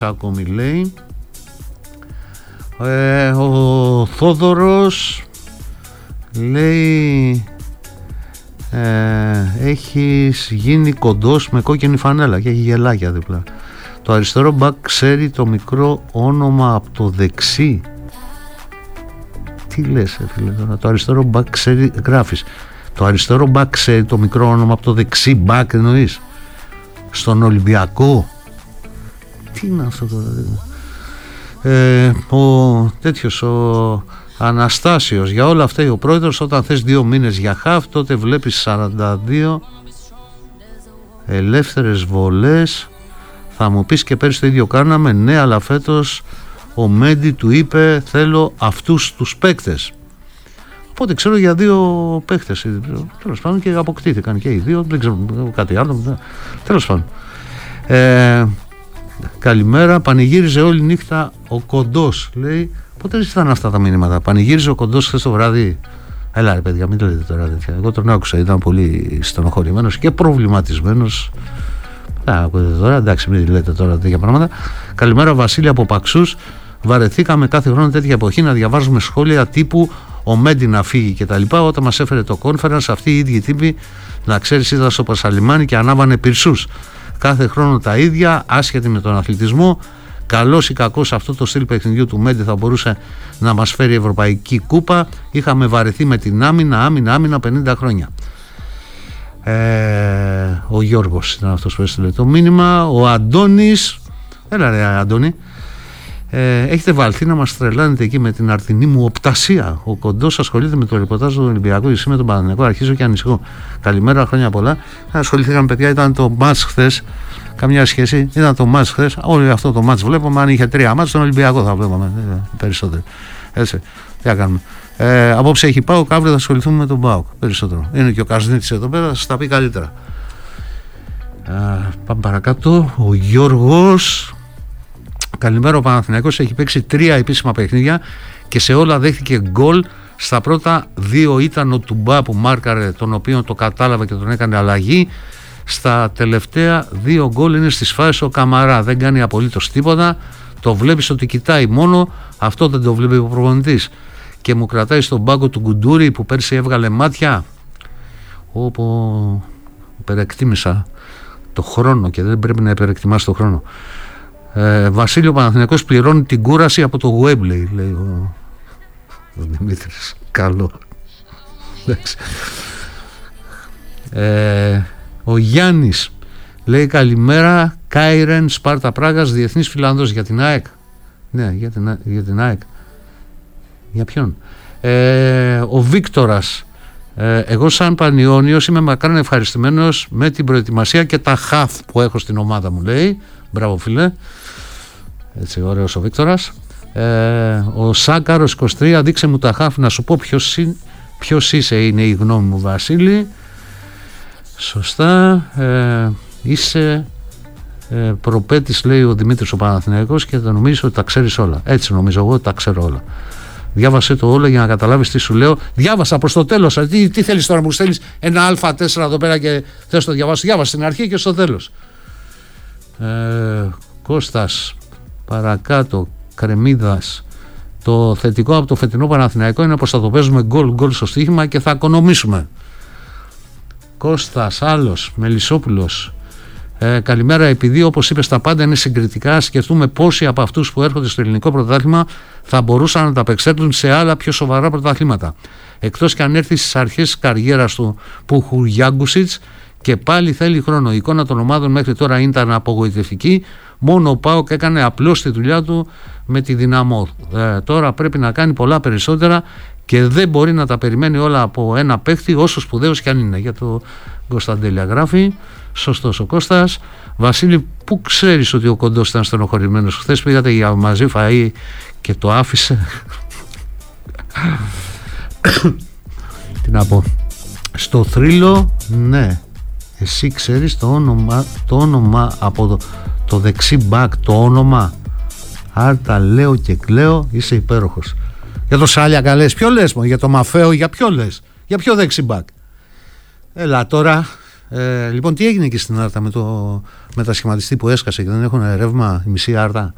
ακόμη λέει. Ο Θόδωρος λέει έχεις γίνει κοντός με κόκκινη φανέλα και έχει γελάκια δίπλα. Το αριστερό μπακ ξέρει το μικρό όνομα από το δεξί. Τι λες φίλε τώρα? Το αριστερό μπακ ξέρει, γράφεις, το αριστερό μπακ ξέρει το μικρό όνομα από το δεξί μπακ, εννοείς στον Ολυμπιακό? Τι είναι αυτό τώρα? Ο τέτοιος, ο Αναστάσιος, για όλα αυτά ο πρόεδρος. Όταν θες 2 μήνες για χαφ, τότε βλέπεις 42 ελεύθερες βολές. Θα μου πεις και πέρυσι το ίδιο κάναμε. Ναι, αλλά φέτος ο Μέντι του είπε θέλω αυτούς τους παίκτες. Οπότε ξέρω για 2 παίκτες τέλος πάντων και αποκτήθηκαν και οι 2. Δεν ξέρω κάτι άλλο. Τέλος πάντων, καλημέρα, πανηγύριζε όλη νύχτα ο Κοντός, λέει. Πότε ήταν αυτά τα μήνυματα? Πανηγύριζε ο Κοντός χθες το βράδυ? Έλα ρε παιδιά, μην το λέτε τώρα τέτοια. Εγώ τον άκουσα, ήταν πολύ στενοχωρημένος και προβληματισμένος. Ακούτε τώρα, εντάξει, μην λέτε τώρα τέτοια πράγματα. Καλημέρα, Βασίλη από Παξούς. Βαρεθήκαμε κάθε χρόνο τέτοια εποχή να διαβάζουμε σχόλια τύπου ο Μέντι να φύγει κτλ. Όταν μας έφερε το conference, αυτοί οι ίδιοι τύποι, να ξέρεις, ήταν στο Πασαλιμάνι και ανάβανε πυρσούς. Κάθε χρόνο τα ίδια, άσχετοι με τον αθλητισμό. Καλός ή κακός, αυτό το στυλ παιχνιδιού του Μέντι θα μπορούσε να μας φέρει ευρωπαϊκή κούπα. Είχαμε βαρεθεί με την άμυνα 50 χρόνια. Ο Γιώργος ήταν αυτός που έστειλε το μήνυμα. Ο Αντώνης, έλα ρε Αντώνη, έχετε βαλθεί να μας τρελάνετε εκεί με την αρτινή μου οπτασία. Ο Κοντός ασχολείται με το ρεπορτάζ του Ολυμπιακού, εσύ με τον Παναθηναϊκό. Αρχίζω και ανησυχώ. Καλημέρα, χρόνια πολλά. Ασχοληθήκαμε παιδιά, ήταν το μάτς χθες. Καμιά σχέση, ήταν το μάτς χθες. Όλο αυτό το μάτς βλέπουμε. Αν είχε 3 μάτς, τον Ολυμπιακό θα βλέπαμε περισσότερο. Έτσι, τι θα κάνουμε. Απόψε έχει ΠΑΟΚ, αύριο θα ασχοληθούμε με τον ΠΑΟΚ περισσότερο. Είναι και ο Κασνίτης εδώ πέρα, θα σας τα πει καλύτερα. Πάμε παρακάτω. Ο Γιώργος, καλημέρα, ο Παναθηναϊκός έχει παίξει 3 επίσημα παιχνίδια και σε όλα δέχτηκε γκολ. Στα πρώτα 2 ήταν ο Τουμπά που μάρκαρε, τον οποίο το κατάλαβε και τον έκανε αλλαγή. Στα τελευταία 2 γκολ είναι στις φάσεις ο Καμαρά, δεν κάνει απολύτως τίποτα. Το βλέπεις ότι κοιτάει μόνο, αυτό δεν το βλέπει ο προπονητής. Και μου κρατάει στον πάγκο του Γκουντούρη που πέρσι έβγαλε μάτια. Όπου υπερεκτίμησα το χρόνο και δεν πρέπει να υπερεκτιμάς το χρόνο. Βασίλειο, Παναθηναϊκός πληρώνει την κούραση από το Wembley, λέει ο Δημήτρης. Καλό. Ο Γιάννης λέει καλημέρα, Κάιρεν Σπάρτα Πράγας, διεθνής Φιλανδός για την ΑΕΚ. Ναι, για την ΑΕΚ. Για ποιον? Ο Βίκτορας, εγώ σαν Πανιώνιος είμαι μακράν ευχαριστημένος με την προετοιμασία και τα χαφ που έχω στην ομάδα μου, λέει. Μπράβο φίλε. Έτσι ωραίος ο Βίκτορας. Ο Σάκαρος 23, δείξε μου τα χαφ να σου πω ποιος είσαι, είναι η γνώμη μου Βασίλη. Σωστά. Είσαι προπέτης, λέει ο Δημήτρης ο Παναθηναϊκός, και θα νομίζεις ότι τα ξέρεις όλα. Έτσι νομίζω εγώ ότι τα ξέρω όλα. Διάβασε το όλο για να καταλάβεις τι σου λέω. Διάβασα προς το τέλος. Τι θέλεις τώρα, μου στέλνεις ένα Α4 εδώ πέρα και θες το διαβάσω? Διάβασα στην αρχή και στο τέλος. Κώστας, παρακάτω, Κρεμίδας. Το θετικό από το φετινό Παναθηναϊκό είναι πως θα το παίζουμε γκολ στο στοίχημα και θα οικονομήσουμε. Κώστας, άλλος, Μελισσόπουλος. Καλημέρα, επειδή όπως είπες τα πάντα είναι συγκριτικά, σκεφτούμε πόσοι από αυτούς που έρχονται στο ελληνικό πρωτάθλημα θα μπορούσαν να τα απεξέλθουν σε άλλα πιο σοβαρά πρωταθλήματα. Εκτός και αν έρθει στις αρχές της καριέρας του Πουχουγιάγκουσιτς και πάλι θέλει χρόνο. Η εικόνα των ομάδων μέχρι τώρα ήταν απογοητευτική. Μόνο ο ΠΑΟΚ έκανε απλώς τη δουλειά του με τη Δυναμό. Τώρα πρέπει να κάνει πολλά περισσότερα και δεν μπορεί να τα περιμένει όλα από ένα παίχτη, όσο σπουδαίος κι αν είναι. Για το Κωνσταντέλια γράφει. Σωστός ο Κώστας. Βασίλη, πού ξέρεις ότι ο Κοντός ήταν στενοχωρημένος? Χθες πήγατε για μαζί φαΐ και το άφησε. Τι να πω? Στο θρύλο, ναι. Εσύ ξέρεις το όνομα από το δεξί μπακ, το όνομα. Άρτα λέω και κλαίω, είσαι υπέροχος. Για το Σάλιακα λες? Ποιο λες? Για το Μαφέο, για ποιο λες? Για ποιο δεξί μπακ? Έλα τώρα. Λοιπόν, τι έγινε εκεί στην Άρτα με τα σχηματιστή που έσκασε και δεν έχουν ρεύμα η μισή Άρτα?